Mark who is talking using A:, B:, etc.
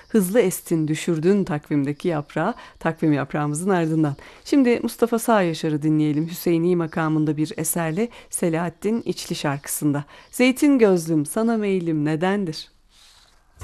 A: hızlı estin düşürdün takvimdeki yaprağı, takvim yaprağımızın ardından. Şimdi Mustafa Sağ Yaşar'ı dinleyelim Hüseyini makamında bir eserle Selahattin İçli şarkısında. Zeytin gözlüm sana meylim nedendir?